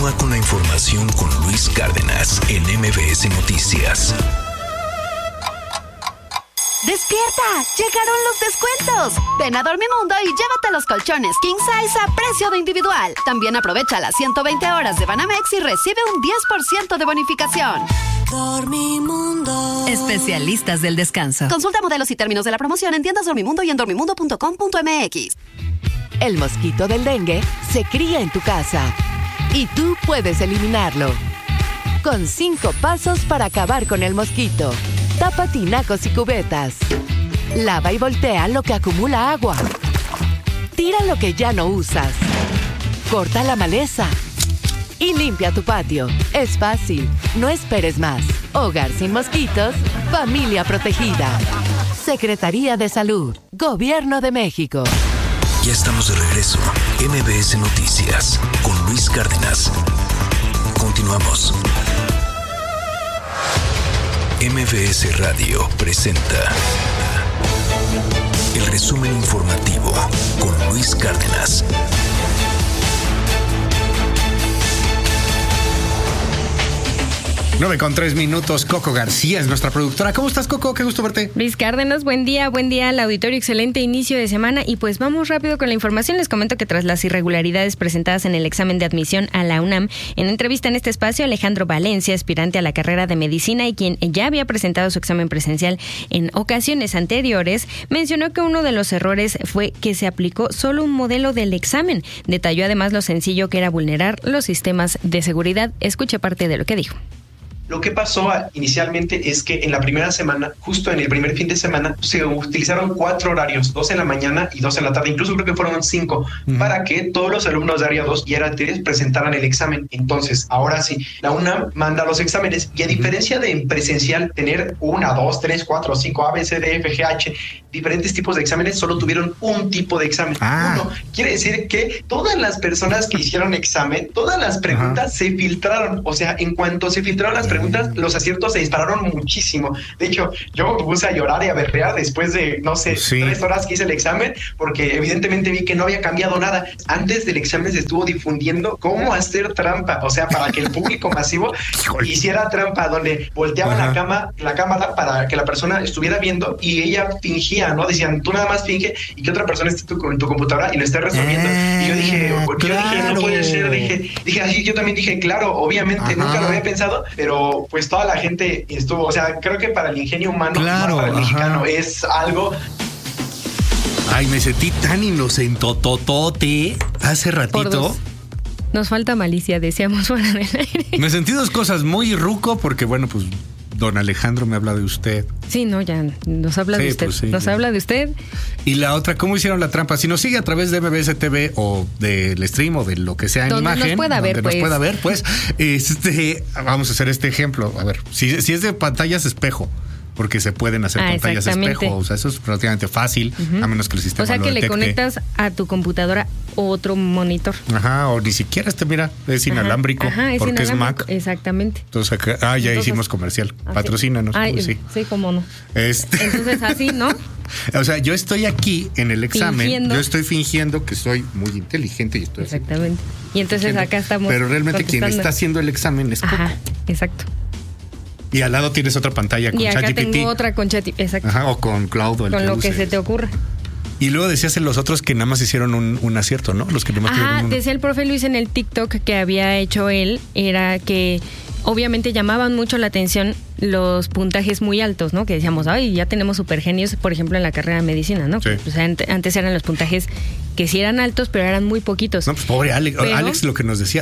Continúa con la información con Luis Cárdenas en MBS Noticias. ¡Despierta! ¡Llegaron los descuentos! Ven a Dormimundo y llévate los colchones King Size a precio de individual. También aprovecha las 120 horas de Banamex y recibe un 10% de bonificación. Dormimundo. Especialistas del descanso. Consulta modelos y términos de la promoción en tiendas Dormimundo y en dormimundo.com.mx. El mosquito del dengue se cría en tu casa y tú puedes eliminarlo. Con 5 pasos para acabar con el mosquito. Tapa tinacos y cubetas. Lava y voltea lo que acumula agua. Tira lo que ya no usas. Corta la maleza. Y limpia tu patio. Es fácil. No esperes más. Hogar sin mosquitos. Familia protegida. Secretaría de Salud. Gobierno de México. Ya estamos de regreso. MBS Noticias con Luis Cárdenas. Continuamos. MBS Radio presenta el resumen informativo con Luis Cárdenas. 9:03, Coco García es nuestra productora. ¿Cómo estás, Coco? Qué gusto verte. Luis Cárdenas, buen día al auditorio, excelente inicio de semana. Y pues vamos rápido con la información. Les comento que tras las irregularidades presentadas en el examen de admisión a la UNAM, en entrevista en este espacio, Alejandro Valencia, aspirante a la carrera de medicina y quien ya había presentado su examen presencial en ocasiones anteriores, mencionó que uno de los errores fue que se aplicó solo un modelo del examen. Detalló además lo sencillo que era vulnerar los sistemas de seguridad. Escuche parte de lo que dijo. Lo que pasó inicialmente es que en la primera semana, justo en el primer fin de semana, se utilizaron 4 horarios, 2 en la mañana y 2 en la tarde, incluso creo que fueron 5, para que todos los alumnos de área 2 y área 3 presentaran el examen. Entonces, ahora sí, la UNAM manda los exámenes y a diferencia de en presencial tener 1, 2, 3, 4, 5, A, B, C, D, F, G, H, diferentes tipos de exámenes, solo tuvieron un tipo de examen. Uno. Quiere decir que todas las personas que hicieron examen, todas las preguntas se filtraron. O sea, en cuanto se filtraron las preguntas, los aciertos se dispararon muchísimo. De hecho, yo me puse a llorar y a berrear después de, 3 horas que hice el examen, porque evidentemente vi que no había cambiado nada. Antes del examen se estuvo difundiendo cómo hacer trampa, o sea, para que el público masivo hiciera trampa, donde volteaban la cámara para que la persona estuviera viendo y ella fingía, ¿no? Decían, tú nada más finge y que otra persona esté en tu computadora y lo esté resolviendo. Y yo dije, no puede ser. Dije así, yo también dije, claro, obviamente, nunca lo había pensado, pero pues toda la gente estuvo, o sea, creo que para el ingenio humano, más para el mexicano, es algo. Ay, me sentí tan inocentototote hace ratito. Nos falta malicia, decíamos fuera del aire. Me sentí 2 cosas, muy ruco, porque bueno, pues don Alejandro me habla de usted. Sí, no, ya nos habla de usted. Pues sí, habla de usted. Y la otra, ¿cómo hicieron la trampa? Si nos sigue a través de MBS TV o del stream o de lo que sea en imagen, nos pueda ver, pues, vamos a hacer este ejemplo. A ver, si es de pantallas espejo, porque se pueden hacer pantallas espejo, o sea, eso es relativamente fácil, a menos que el sistema lo detecte. O sea, que le conectas a tu computadora otro monitor. O ni siquiera mira, es inalámbrico, porque es Mac. Exactamente. Entonces acá, ya hicimos comercial. Patrocínanos. Sí, cómo no. Entonces así, ¿no? O sea, yo estoy aquí en el examen, yo estoy fingiendo que soy muy inteligente y estoy exactamente. Y entonces acá estamos. Pero realmente quien está haciendo el examen es Coco. Exacto. Y al lado tienes otra pantalla con ChatGPT. Y acá tengo otra con ChatGPT, exacto. O con Cloud. Con lo que se te ocurra. Y luego decías en los otros que nada más hicieron un acierto, ¿no? Los que nada más tuvieron uno. Decía el profe Luis en el TikTok que había hecho él, era que obviamente llamaban mucho la atención los puntajes muy altos, ¿no? Que decíamos, ya tenemos supergenios, por ejemplo, en la carrera de medicina, ¿no? Sí. O sea, antes eran los puntajes que sí eran altos, pero eran muy poquitos. No, pues pobre Alex. Pero Alex lo que nos decía,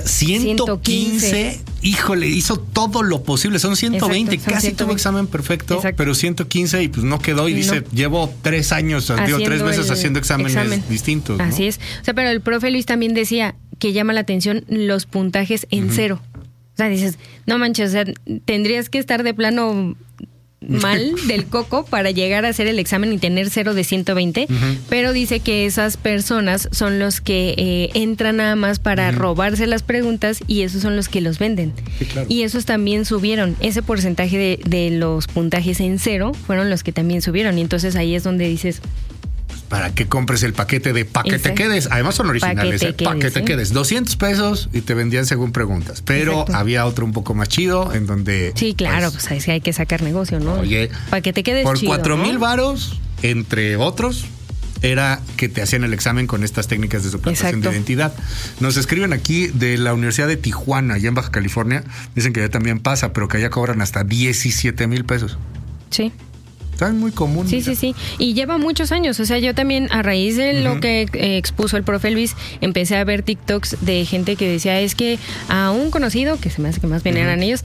115. Híjole, hizo todo lo posible. Son 120, exacto, casi 120. Tuvo examen perfecto, exacto. Pero 115 y pues no quedó. Y dice, llevo 3 años, 3 meses haciendo exámenes distintos, ¿no? Así es. O sea, pero el profe Luis también decía que llama la atención los puntajes en 0. O sea, dices, no manches, o sea, tendrías que estar de plano mal del coco para llegar a hacer el examen y tener 0 de 120, pero dice que esas personas son los que entran nada más para robarse las preguntas y esos son los que los venden. Sí, claro. Y esos también subieron, ese porcentaje de los puntajes en 0 fueron los que también subieron y entonces ahí es donde dices, para que compres el paquete de Pa' que te quedes. Además son originales, Pa' que te quedes. 200 pesos y te vendían según preguntas. Pero había otro un poco más chido en donde... Sí, claro, pues es que hay que sacar negocio, ¿no? Oye, Pa' que te quedes por chido, 4,000 varos, entre otros, era que te hacían el examen con estas técnicas de suplantación de identidad. Nos escriben aquí de la Universidad de Tijuana, allá en Baja California. Dicen que ya también pasa, pero que allá cobran hasta 17,000 pesos. Sí. Es muy común. Sí, sí. Y lleva muchos años. O sea, yo también, a raíz de lo que expuso el profe Luis, empecé a ver TikToks de gente que decía, es que a un conocido, que se me hace que más bien eran ellos,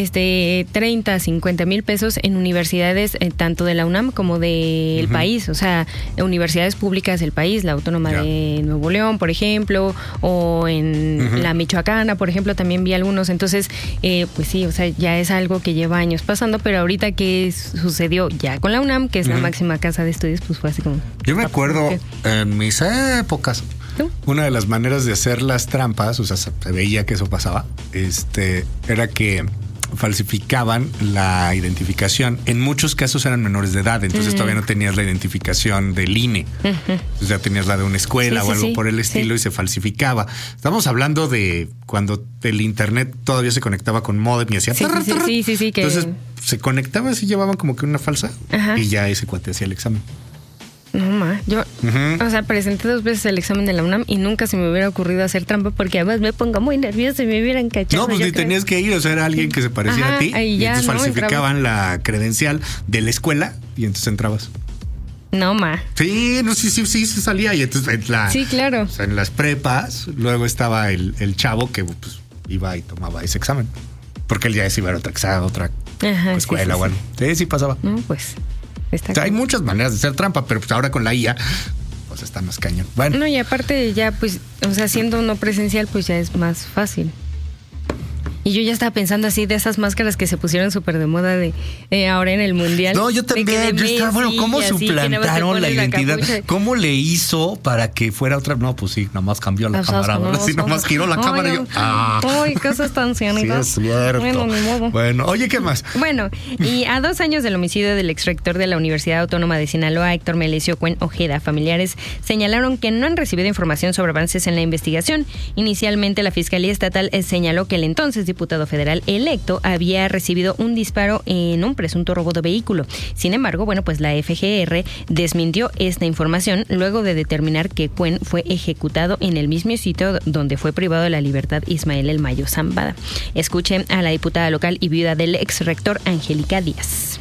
30, 50 mil pesos en universidades, tanto de la UNAM como del país. O sea, universidades públicas del país, la Autónoma de Nuevo León, por ejemplo, o en la Michoacana, por ejemplo, también vi algunos. Entonces, pues sí, o sea, ya es algo que lleva años pasando, pero ahorita que sucedió ya con la UNAM, que es la máxima casa de estudios, pues fue así como... Yo me acuerdo en mis épocas, una de las maneras de hacer las trampas, o sea, se veía que eso pasaba, era que falsificaban la identificación. En muchos casos eran menores de edad, entonces todavía no tenías la identificación del INE. Entonces ya tenías la de una escuela o algo por el estilo y se falsificaba. Estamos hablando de cuando el internet todavía se conectaba con modem y hacía... Sí. Entonces se conectaba así, llevaban como que una falsa y ya ese cuate hacía el examen. No, ma, yo, o sea, presenté 2 veces el examen de la UNAM y nunca se me hubiera ocurrido hacer trampa porque además me pongo muy nerviosa y me hubieran cachado. No, pues ni tenías que ir, o sea, era alguien que se parecía a ti y entonces falsificaban la credencial de la escuela y entonces entrabas. No, ma. Sí, se salía y entonces sí, claro. O sea, en las prepas, luego estaba el chavo que pues, iba y tomaba ese examen. Porque él ya se iba a otra escuela o algo. Sí, pasaba. No, pues... O sea, hay muchas maneras de hacer trampa, pero pues ahora con la IA, pues está más cañón. Bueno. No, y aparte ya, pues, o sea, siendo no presencial, pues ya es más fácil. Y yo ya estaba pensando así de esas máscaras que se pusieron súper de moda de ahora en el Mundial. No, yo también. Yo estaba, bueno, ¿cómo suplantaron la identidad? ¿Cómo le hizo para que fuera otra? No, pues sí, nomás cambió la cámara. Sí, nomás giró la cámara y yo... Ay, cosas tan cianitas. Sí, es cierto. Bueno, ni modo. Bueno, oye, ¿qué más? Bueno, y a 2 años del homicidio del exrector de la Universidad Autónoma de Sinaloa, Héctor Melesio Cuen Ojeda, familiares señalaron que no han recibido información sobre avances en la investigación. Inicialmente, la Fiscalía Estatal señaló que el entonces diputado federal electo había recibido un disparo en un presunto robo de vehículo. Sin embargo, bueno, pues la FGR desmintió esta información luego de determinar que Cuen fue ejecutado en el mismo sitio donde fue privado de la libertad Ismael El Mayo Zambada. Escuchen a la diputada local y viuda del ex rector Angélica Díaz.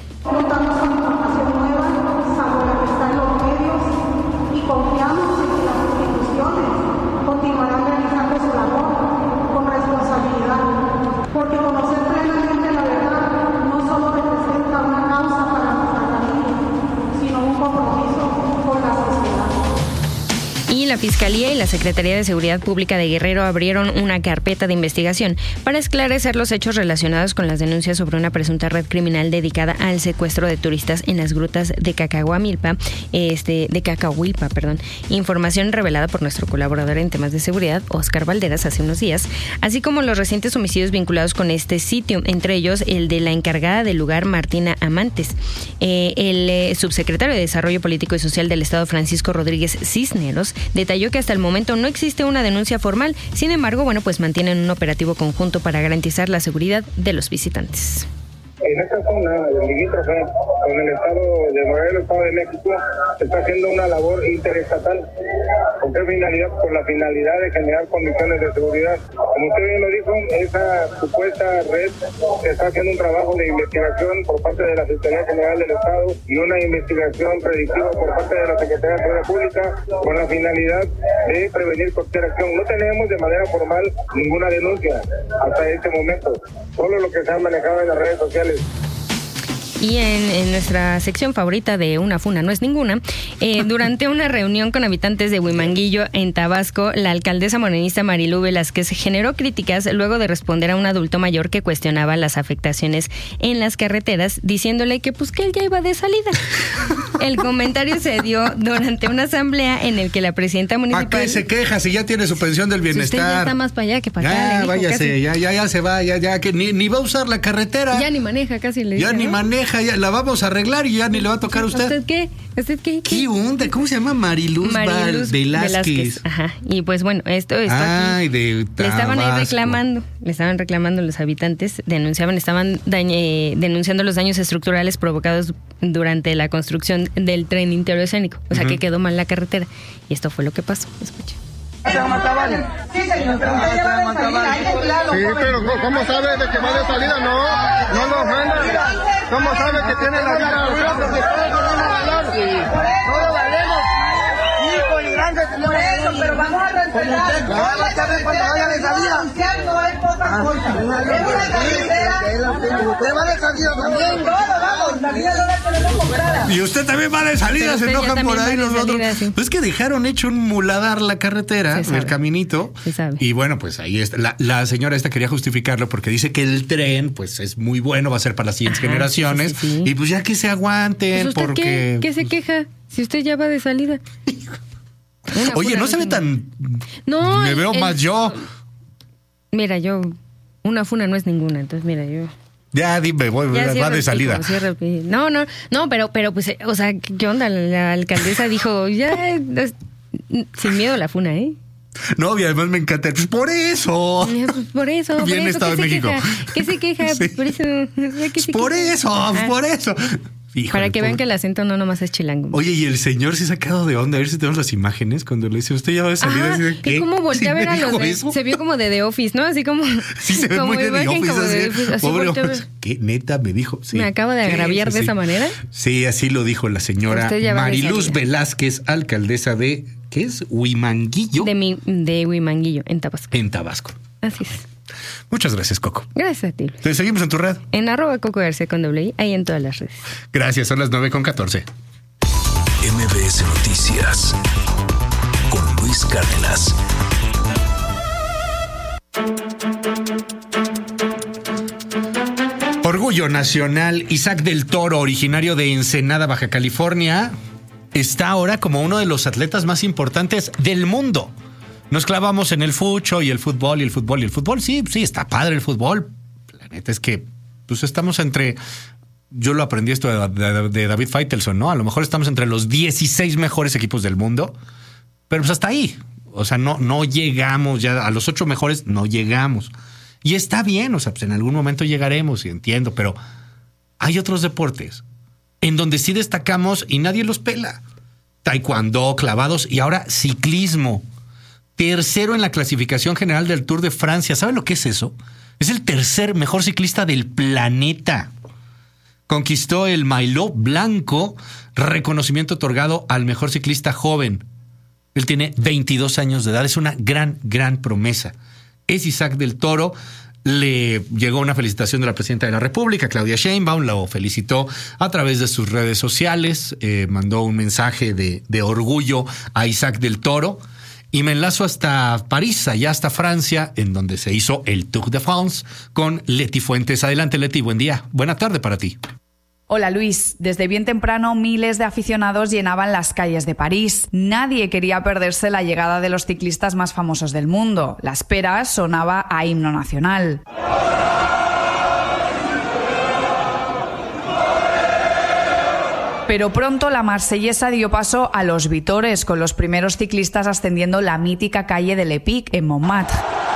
La Fiscalía y la Secretaría de Seguridad Pública de Guerrero abrieron una carpeta de investigación para esclarecer los hechos relacionados con las denuncias sobre una presunta red criminal dedicada al secuestro de turistas en las grutas de Cacahuilpa. Información revelada por nuestro colaborador en temas de seguridad, Oscar Valderas, hace unos días, así como los recientes homicidios vinculados con este sitio, entre ellos el de la encargada del lugar, Martina Amantes. El subsecretario de Desarrollo Político y Social del Estado, Francisco Rodríguez Cisneros, detalló que hasta el momento no existe una denuncia formal. Sin embargo, bueno, pues mantienen un operativo conjunto para garantizar la seguridad de los visitantes. En esta zona limítrofe con el estado de Morelos, Estado de México, se está haciendo una labor interestatal. ¿Con qué finalidad? Con la finalidad de generar condiciones de seguridad. Como usted bien lo dijo, esa supuesta red se está haciendo un trabajo de investigación por parte de la Fiscalía General del Estado y una investigación predictiva por parte de la Secretaría de Seguridad Pública con la finalidad de prevenir cualquier acción. No tenemos de manera formal ninguna denuncia hasta este momento, solo lo que se ha manejado en las redes sociales. Y en nuestra sección favorita de Una Funa No Es Ninguna, durante una reunión con habitantes de Huimanguillo, en Tabasco, la alcaldesa morenista Marilú Velázquez generó críticas luego de responder a un adulto mayor que cuestionaba las afectaciones en las carreteras, diciéndole que pues que él ya iba de salida. El comentario se dio durante una asamblea en el que la presidenta municipal... ¿Para qué se queja si ya tiene su pensión del bienestar? Si usted ya está más para allá que para acá. Ya váyase, ya se va, ya que ni va a usar la carretera. Ya ni maneja, casi le dice. Ya ni maneja. queja, ya la vamos a arreglar y ya ni le va a tocar a usted. ¿Usted qué? ¿Qué onda? ¿Cómo se llama? Mariluz Velázquez. Ajá. Y pues bueno, esto aquí. Le estaban reclamando los habitantes, estaban denunciando los daños estructurales provocados durante la construcción del tren interoceánico. O sea, que quedó mal la carretera. Y esto fue lo que pasó. Escucha. Sí, señor, pero usted ya va de salida, ahí de lado. Sí, pero ¿cómo sabe de que va de salida? No lo ofenda. ¿Cómo sabe que tiene la vida? No lo valemos. Hijo y grande, por eso, pero vamos a respetar. Cuando vaya de salida. No es poca cosa. Es una carretera. Usted va de salida también. Vamos, la vida no la tenemos comprada. Y usted también va de salida, se enojan por ahí los otros. Sí. Pues es que dejaron hecho un muladar la carretera, el caminito. Y bueno, pues ahí está. La señora esta quería justificarlo porque dice que el tren, pues es muy bueno, va a ser para las siguientes generaciones. Sí. Y pues ya que se aguanten, pues porque. ¿Qué se queja? Si usted ya va de salida. Oye, no se ve tan. No. Me veo más yo. Mira, una funa no es ninguna, entonces mira, yo. Ya dime, va de salida. No, pero pues, o sea, ¿qué onda? La alcaldesa dijo, ya, sin miedo a la funa, ¿eh? No, y además me encanta. Pues por eso. Bien Estado de México. ¿Qué se queja? Sí. Por eso. Híjole, para que vean que el acento no nomás es chilango. Oye, y el señor se ha sacado de onda. A ver si tenemos las imágenes cuando le dice, usted ya va de salida. ¿Y cómo volteé a ver a los de? Se vio como de The Office, ¿no? Así como. Sí, se ve como muy de The Office. Así pobre hombre. ¿Qué neta me dijo? Sí. ¿Me acabo de agraviar de esa manera? Sí, así lo dijo la señora Mariluz Velázquez, alcaldesa de, ¿qué es? Huimanguillo. De Huimanguillo, en Tabasco. En Tabasco. Así es. Muchas gracias, Coco. Gracias a ti. Te seguimos en tu red. En @Coco García con doble I, ahí en todas las redes. Gracias, son las 9:14. MBS Noticias con Luis Cárdenas. Orgullo nacional. Isaac del Toro, originario de Ensenada, Baja California, está ahora como uno de los atletas más importantes del mundo. Nos clavamos en el fucho y el fútbol. Sí, está padre el fútbol. La neta es que pues estamos entre... Yo lo aprendí esto de David Faitelson, ¿no? A lo mejor estamos entre los 16 mejores equipos del mundo, pero pues hasta ahí. O sea, no llegamos ya a los 8 mejores, no llegamos. Y está bien, o sea, pues en algún momento llegaremos, y entiendo, pero hay otros deportes en donde sí destacamos y nadie los pela. Taekwondo, clavados y ahora ciclismo. Tercero en la clasificación general del Tour de Francia. ¿Saben lo que es eso? Es el tercer mejor ciclista del planeta. Conquistó el Maillot Blanco, reconocimiento otorgado al mejor ciclista joven. Él tiene 22 años de edad, es una gran promesa. Es Isaac del Toro. Le llegó una felicitación de la presidenta de la República, Claudia Sheinbaum, lo felicitó a través de sus redes sociales, mandó un mensaje de orgullo a Isaac del Toro. Y me enlazo hasta París, allá hasta Francia, en donde se hizo el Tour de France con Leti Fuentes. Adelante, Leti, buen día. Buena tarde para ti. Hola Luis, desde bien temprano miles de aficionados llenaban las calles de París. Nadie quería perderse la llegada de los ciclistas más famosos del mundo. La espera sonaba a himno nacional. Pero pronto la marsellesa dio paso a los vítores, con los primeros ciclistas ascendiendo la mítica calle de Lepic en Montmartre.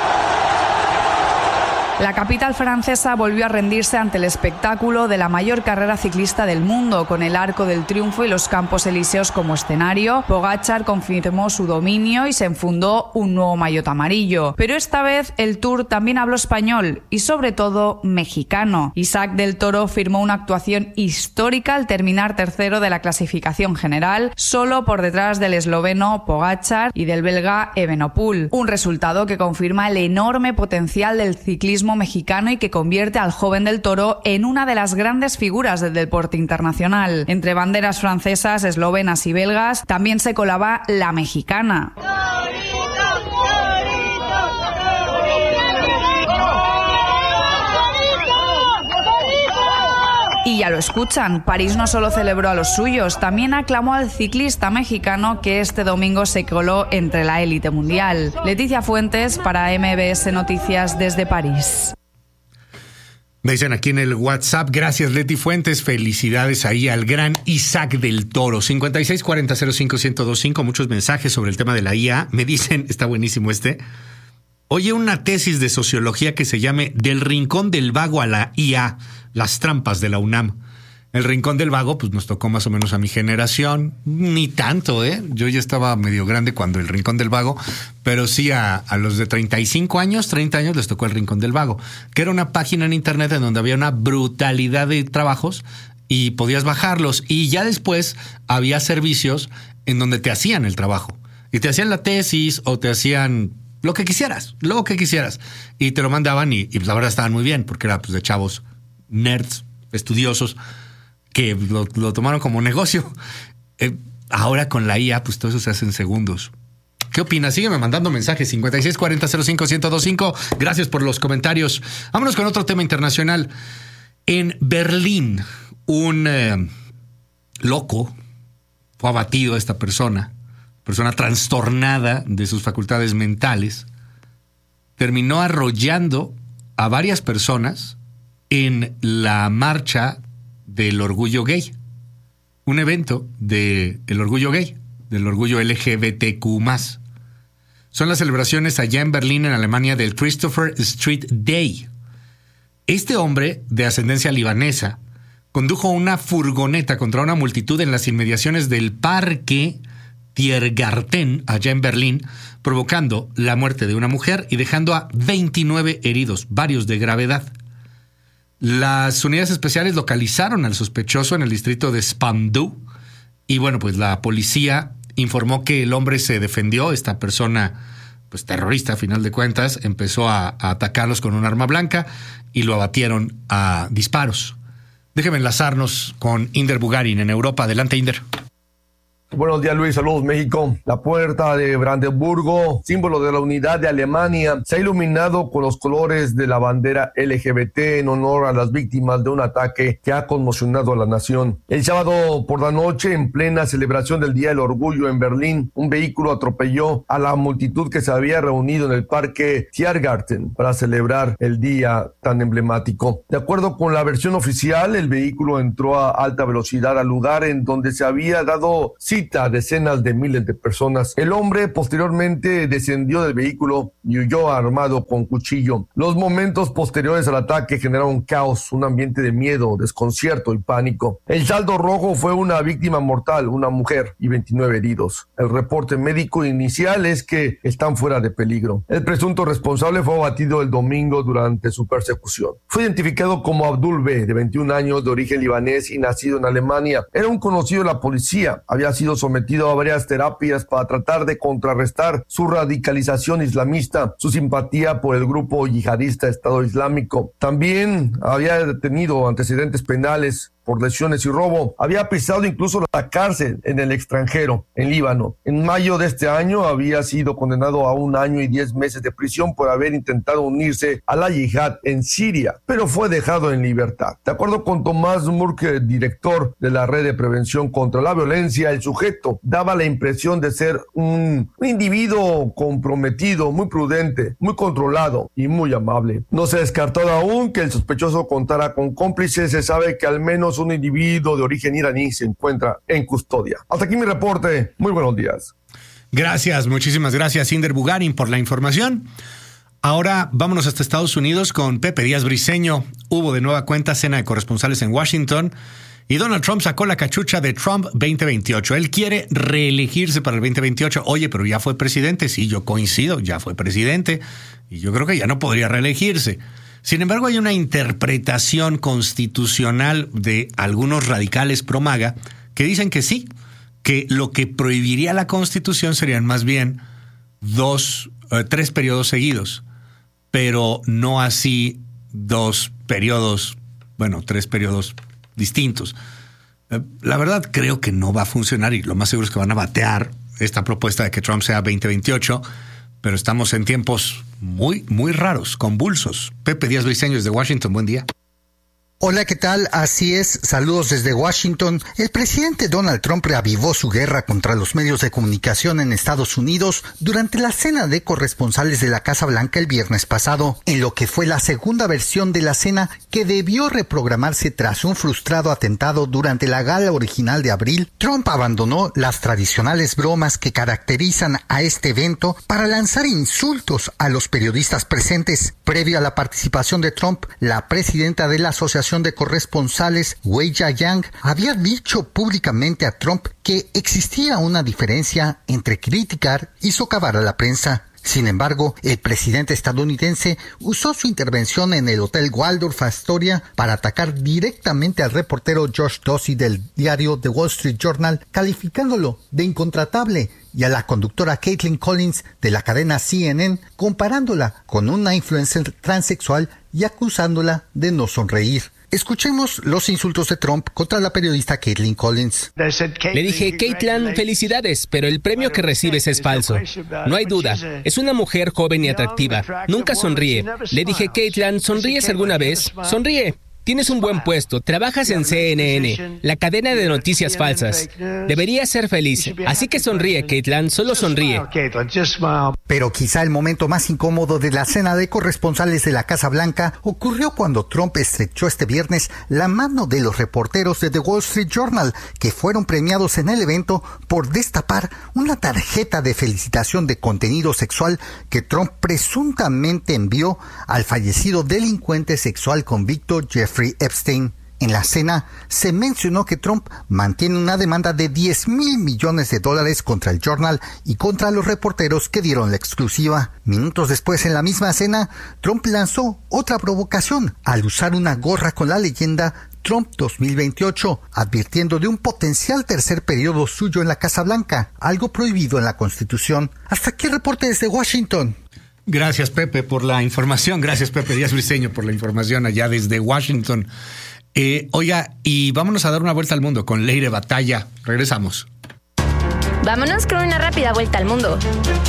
La capital francesa volvió a rendirse ante el espectáculo de la mayor carrera ciclista del mundo, con el Arco del Triunfo y los Campos Elíseos como escenario. Pogačar confirmó su dominio y se enfundó un nuevo maillot amarillo. Pero esta vez el Tour también habló español y sobre todo mexicano. Isaac del Toro firmó una actuación histórica al terminar tercero de la clasificación general, solo por detrás del esloveno Pogačar y del belga Evenepoel. Un resultado que confirma el enorme potencial del ciclismo mexicano y que convierte al joven del Toro en una de las grandes figuras del deporte internacional. Entre banderas francesas, eslovenas y belgas también se colaba la mexicana. Y ya lo escuchan, París no solo celebró a los suyos, también aclamó al ciclista mexicano que este domingo se coló entre la élite mundial. Leticia Fuentes para MBS Noticias desde París. Me dicen aquí en el WhatsApp, gracias Leti Fuentes, felicidades ahí al gran Isaac del Toro. 5640-05-1025, muchos mensajes sobre el tema de la IA. Me dicen, está buenísimo oye, una tesis de sociología que se llame Del Rincón del Vago a la IA, las trampas de la UNAM. El Rincón del Vago, pues nos tocó más o menos a mi generación, ni tanto, Yo ya estaba medio grande cuando el Rincón del Vago, pero sí a los de 35 años, 30 años les tocó el Rincón del Vago, que era una página en internet en donde había una brutalidad de trabajos y podías bajarlos. Y ya después había servicios en donde te hacían el trabajo y te hacían la tesis o te hacían lo que quisieras y te lo mandaban y la verdad estaban muy bien porque era pues de chavos nerds, estudiosos, que lo tomaron como negocio. Ahora con la IA, pues todo eso se hace en segundos. ¿Qué opinas? Sígueme mandando mensajes. 5640-05-1025. Gracias por los comentarios. Vámonos con otro tema internacional. En Berlín, un loco fue abatido, esta persona trastornada de sus facultades mentales, terminó arrollando a varias personas en la marcha del orgullo gay, un evento del orgullo gay, del orgullo LGBTQ+. Son las celebraciones allá en Berlín, en Alemania, del Christopher Street Day. Este hombre, de ascendencia libanesa, condujo una furgoneta contra una multitud en las inmediaciones del Parque Tiergarten, allá en Berlín, provocando la muerte de una mujer y dejando a 29 heridos, varios de gravedad. Las unidades especiales localizaron al sospechoso en el distrito de Spandau y bueno, pues la policía informó que el hombre se defendió. Esta persona, pues terrorista a final de cuentas, empezó a atacarlos con un arma blanca y lo abatieron a disparos. Déjeme enlazarnos con Inder Bugarin en Europa. Adelante, Inder. Buenos días, Luis. Saludos, México. La puerta de Brandenburgo, símbolo de la unidad de Alemania, se ha iluminado con los colores de la bandera LGBT en honor a las víctimas de un ataque que ha conmocionado a la nación. El sábado por la noche, en plena celebración del Día del Orgullo en Berlín, un vehículo atropelló a la multitud que se había reunido en el Parque Tiergarten para celebrar el día tan emblemático. De acuerdo con la versión oficial, el vehículo entró a alta velocidad al lugar en donde se había dado cita a decenas de miles de personas. El hombre posteriormente descendió del vehículo y huyó armado con cuchillo. Los momentos posteriores al ataque generaron caos, un ambiente de miedo, desconcierto y pánico. El saldo rojo fue una víctima mortal, una mujer, y 29 heridos. El reporte médico inicial es que están fuera de peligro. El presunto responsable fue abatido el domingo durante su persecución. Fue identificado como Abdul B., de 21 años, de origen libanés y nacido en Alemania. Era un conocido de la policía. Había sido sometido a varias terapias para tratar de contrarrestar su radicalización islamista, su simpatía por el grupo yihadista Estado Islámico. También había tenido antecedentes penales por lesiones y robo. Había pisado incluso la cárcel en el extranjero, en Líbano. En mayo de este año había sido condenado a 1 año y 10 meses de prisión por haber intentado unirse a la yihad en Siria, pero fue dejado en libertad. De acuerdo con Tomás Murke, director de la Red de Prevención contra la Violencia, el sujeto daba la impresión de ser un individuo comprometido, muy prudente, muy controlado y muy amable. No se ha descartado aún que el sospechoso contara con cómplices. Se sabe que al menos un individuo de origen iraní se encuentra en custodia. Hasta aquí mi reporte. Muy buenos días. Gracias, muchísimas gracias, Inder Bugarin, por la información. Ahora vámonos hasta Estados Unidos con Pepe Díaz Briceño. Hubo de nueva cuenta cena de corresponsales en Washington y Donald Trump sacó la cachucha de Trump 2028. Él quiere reelegirse para el 2028. Oye, pero ya fue presidente. Sí, yo coincido, ya fue presidente y yo creo que ya no podría reelegirse. Sin embargo, hay una interpretación constitucional de algunos radicales pro MAGA que dicen que sí, que lo que prohibiría la Constitución serían más bien 3 periodos seguidos, pero no así 3 periodos distintos. La verdad creo que no va a funcionar y lo más seguro es que van a batear esta propuesta de que Trump sea 2028, pero estamos en tiempos muy, muy raros, convulsos. Pepe Díaz Briceño desde Washington, buen día. Hola, ¿qué tal? Así es, saludos desde Washington. El presidente Donald Trump reavivó su guerra contra los medios de comunicación en Estados Unidos durante la cena de corresponsales de la Casa Blanca el viernes pasado, en lo que fue la segunda versión de la cena que debió reprogramarse tras un frustrado atentado durante la gala original de abril. Trump abandonó las tradicionales bromas que caracterizan a este evento para lanzar insultos a los periodistas presentes. Previo a la participación de Trump, la presidenta de la Asociación de Corresponsales, Weijia Yang, había dicho públicamente a Trump que existía una diferencia entre criticar y socavar a la prensa. Sin embargo, el presidente estadounidense usó su intervención en el Hotel Waldorf Astoria para atacar directamente al reportero Josh Dorsey del diario The Wall Street Journal, calificándolo de incontratable, y a la conductora Caitlin Collins de la cadena CNN, comparándola con una influencer transexual y acusándola de no sonreír. Escuchemos los insultos de Trump contra la periodista Caitlin Collins. Le dije, Caitlin, felicidades, pero el premio que recibes es falso. No hay duda, es una mujer joven y atractiva. Nunca sonríe. Le dije, Caitlin, ¿sonríes alguna vez? Sonríe. Tienes un buen puesto, trabajas en CNN, la cadena de noticias falsas. Deberías ser feliz, así que sonríe, Caitlin, solo sonríe. Pero quizá el momento más incómodo de la cena de corresponsales de la Casa Blanca ocurrió cuando Trump estrechó este viernes la mano de los reporteros de The Wall Street Journal, que fueron premiados en el evento por destapar una tarjeta de felicitación de contenido sexual que Trump presuntamente envió al fallecido delincuente sexual convicto Jeffrey Epstein. En la cena se mencionó que Trump mantiene una demanda de $10,000 millones contra el Journal y contra los reporteros que dieron la exclusiva. Minutos después, en la misma cena, Trump lanzó otra provocación al usar una gorra con la leyenda Trump 2028, advirtiendo de un potencial tercer periodo suyo en la Casa Blanca, algo prohibido en la Constitución. Hasta aquí el reporte desde Washington. Gracias, Pepe, por la información. Gracias, Pepe Díaz Briceño, por la información allá desde Washington. Oiga, y vámonos a dar una vuelta al mundo con Leire Batalla. Regresamos. Vámonos con una rápida vuelta al mundo.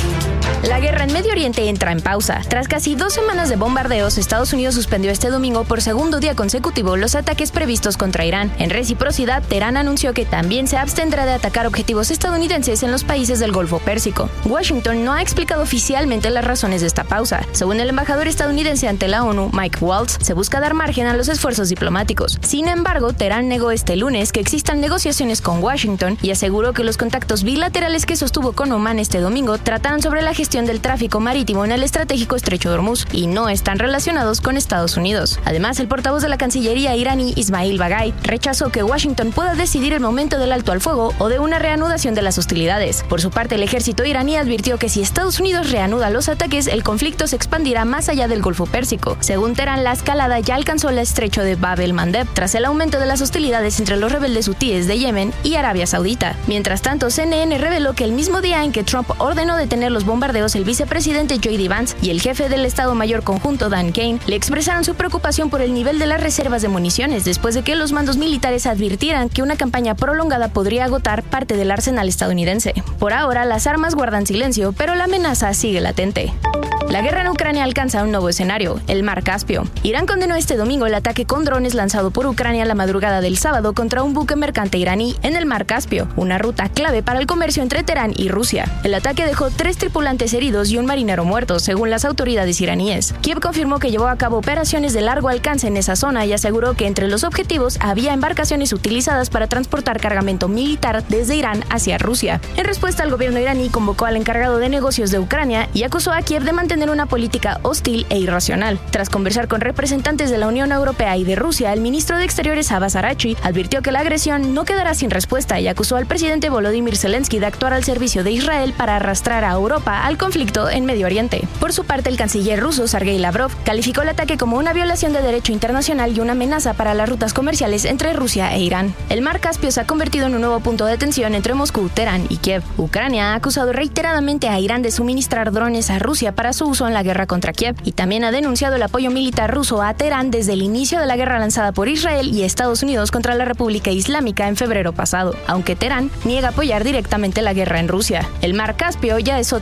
La guerra en Medio Oriente entra en pausa. Tras casi 2 semanas de bombardeos, Estados Unidos suspendió este domingo por segundo día consecutivo los ataques previstos contra Irán. En reciprocidad, Teherán anunció que también se abstendrá de atacar objetivos estadounidenses en los países del Golfo Pérsico. Washington no ha explicado oficialmente las razones de esta pausa. Según el embajador estadounidense ante la ONU, Mike Waltz, se busca dar margen a los esfuerzos diplomáticos. Sin embargo, Teherán negó este lunes que existan negociaciones con Washington y aseguró que los contactos bilaterales que sostuvo con Omán este domingo trataron sobre la gestión del tráfico marítimo en el estratégico estrecho de Hormuz y no están relacionados con Estados Unidos. Además, el portavoz de la Cancillería iraní, Ismail Bagay, rechazó que Washington pueda decidir el momento del alto al fuego o de una reanudación de las hostilidades. Por su parte, el ejército iraní advirtió que si Estados Unidos reanuda los ataques, el conflicto se expandirá más allá del Golfo Pérsico. Según Teherán, la escalada ya alcanzó el estrecho de Bab el-Mandeb tras el aumento de las hostilidades entre los rebeldes hutíes de Yemen y Arabia Saudita. Mientras tanto, CNN reveló que el mismo día en que Trump ordenó detener los bombardeos, el vicepresidente J.D. Vance y el jefe del Estado Mayor Conjunto Dan Kane le expresaron su preocupación por el nivel de las reservas de municiones después de que los mandos militares advirtieran que una campaña prolongada podría agotar parte del arsenal estadounidense. Por ahora, las armas guardan silencio, pero la amenaza sigue latente. La guerra en Ucrania alcanza un nuevo escenario, el Mar Caspio. Irán condenó este domingo el ataque con drones lanzado por Ucrania la madrugada del sábado contra un buque mercante iraní en el Mar Caspio, una ruta clave para el comercio entre Teherán y Rusia. El ataque dejó 3 tripulantes heridos y un marinero muerto, según las autoridades iraníes. Kiev confirmó que llevó a cabo operaciones de largo alcance en esa zona y aseguró que entre los objetivos había embarcaciones utilizadas para transportar cargamento militar desde Irán hacia Rusia. En respuesta, el gobierno iraní convocó al encargado de negocios de Ucrania y acusó a Kiev de mantener una política hostil e irracional. Tras conversar con representantes de la Unión Europea y de Rusia, el ministro de Exteriores Abbas Araghchi advirtió que la agresión no quedará sin respuesta y acusó al presidente Volodymyr Zelensky de actuar al servicio de Israel para arrastrar a Europa al conflicto en Medio Oriente. Por su parte, el canciller ruso Sergei Lavrov calificó el ataque como una violación de derecho internacional y una amenaza para las rutas comerciales entre Rusia e Irán. El Mar Caspio se ha convertido en un nuevo punto de tensión entre Moscú, Teherán y Kiev. Ucrania ha acusado reiteradamente a Irán de suministrar drones a Rusia para su uso en la guerra contra Kiev y también ha denunciado el apoyo militar ruso a Teherán desde el inicio de la guerra lanzada por Israel y Estados Unidos contra la República Islámica en febrero pasado, aunque Teherán niega apoyar directamente la guerra en Rusia. El Mar Caspio ya es otro frente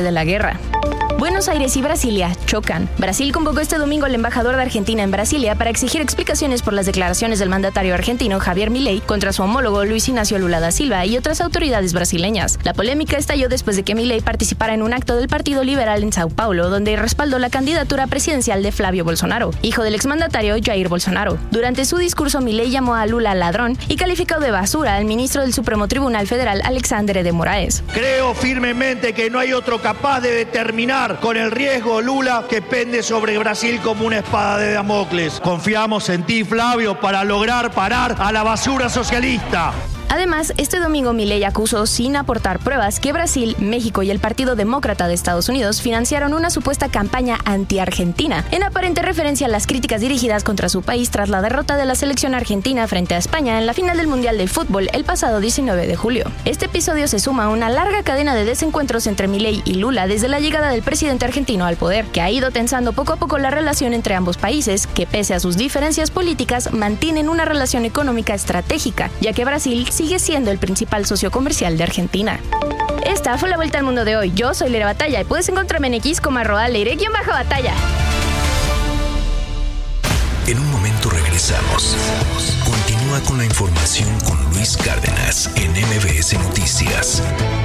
de la guerra. Buenos Aires y Brasilia chocan. Brasil convocó este domingo al embajador de Argentina en Brasilia para exigir explicaciones por las declaraciones del mandatario argentino Javier Milei contra su homólogo Luis Ignacio Lula da Silva y otras autoridades brasileñas. La polémica estalló después de que Milei participara en un acto del Partido Liberal en Sao Paulo, donde respaldó la candidatura presidencial de Flavio Bolsonaro, hijo del exmandatario Jair Bolsonaro. Durante su discurso, Milei llamó a Lula ladrón y calificó de basura al ministro del Supremo Tribunal Federal, Alexandre de Moraes. Creo firmemente que no hay otro capaz de determinar con el riesgo Lula que pende sobre Brasil como una espada de Damocles. Confiamos en ti, Flavio, para lograr parar a la basura socialista. Además, este domingo Milei acusó, sin aportar pruebas, que Brasil, México y el Partido Demócrata de Estados Unidos financiaron una supuesta campaña anti-argentina, en aparente referencia a las críticas dirigidas contra su país tras la derrota de la selección argentina frente a España en la final del Mundial de Fútbol el pasado 19 de julio. Este episodio se suma a una larga cadena de desencuentros entre Milei y Lula desde la llegada del presidente argentino al poder, que ha ido tensando poco a poco la relación entre ambos países, que pese a sus diferencias políticas mantienen una relación económica estratégica, ya que Brasil sigue siendo el principal socio comercial de Argentina. Esta fue la Vuelta al Mundo de hoy. Yo soy Leire Batalla y puedes encontrarme en X como @Leire_Batalla. En un momento regresamos. Continúa con la información con Luis Cárdenas en MBS Noticias.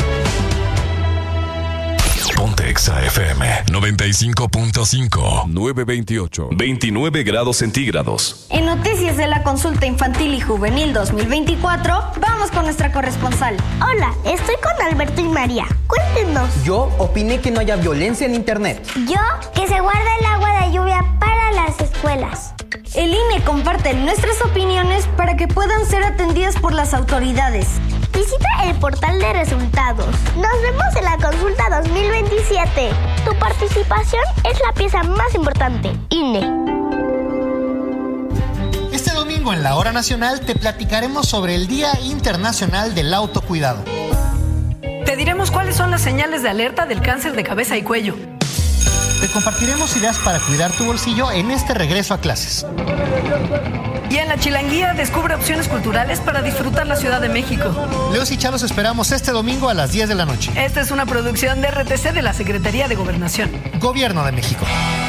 Ponte Exa FM 95.5 928 29 grados centígrados. En noticias de la consulta infantil y juvenil 2024, vamos con nuestra corresponsal. Hola, estoy con Alberto y María. Cuéntenos. Yo opiné que no haya violencia en internet. Yo, que se guarda el agua de lluvia para las escuelas. El INE comparte nuestras opiniones para que puedan ser atendidas por las autoridades. Visita el portal de resultados. Nos vemos en la consulta 2027. Tu participación es la pieza más importante. INE. Este domingo en la Hora Nacional te platicaremos sobre el Día Internacional del Autocuidado. Te diremos cuáles son las señales de alerta del cáncer de cabeza y cuello. Te compartiremos ideas para cuidar tu bolsillo en este regreso a clases. Y en la Chilanguía descubre opciones culturales para disfrutar la Ciudad de México. Leos y Chalos esperamos este domingo a las 10 de la noche. Esta es una producción de RTC de la Secretaría de Gobernación. Gobierno de México.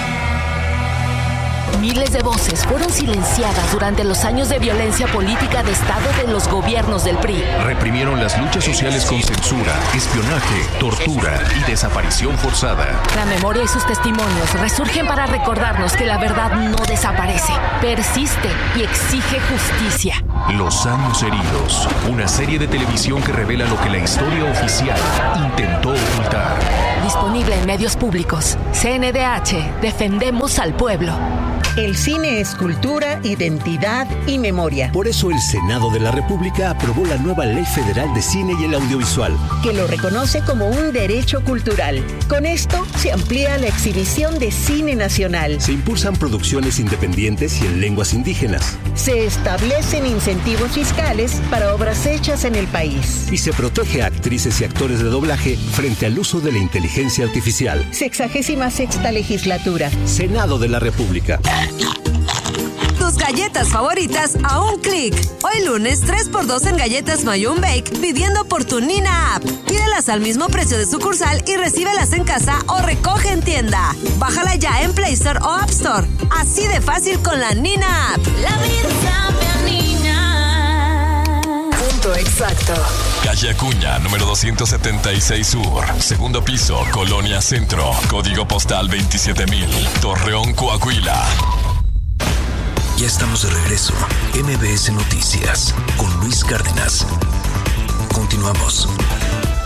Miles de voces fueron silenciadas durante los años de violencia política de Estado de los gobiernos del PRI. Reprimieron las luchas sociales con censura, espionaje, tortura y desaparición forzada. La memoria y sus testimonios resurgen para recordarnos que la verdad no desaparece, persiste y exige justicia. Los años heridos, una serie de televisión que revela lo que la historia oficial intentó ocultar. Disponible en medios públicos. CNDH, defendemos al pueblo. El cine es cultura, identidad y memoria. Por eso el Senado de la República aprobó la nueva Ley Federal de Cine y el Audiovisual, que lo reconoce como un derecho cultural. Con esto se amplía la exhibición de cine nacional. Se impulsan producciones independientes y en lenguas indígenas. Se establecen incentivos fiscales para obras hechas en el país. Y se protege a actrices y actores de doblaje frente al uso de la inteligencia artificial. 66ª legislatura. Senado de la República. Tus galletas favoritas a un clic. Hoy lunes 3x2 en galletas Mayun Bake pidiendo por tu Nina App. Pídelas al mismo precio de sucursal y recíbelas en casa o recoge en tienda. Bájala ya en Play Store o App Store. Así de fácil con la Nina App. La vida sabe a Nina. Punto exacto. Calle Acuña, número 276 Sur. Segundo piso, Colonia Centro. Código postal 27000. Torreón, Coahuila. Ya estamos de regreso. MBS Noticias con Luis Cárdenas. Continuamos.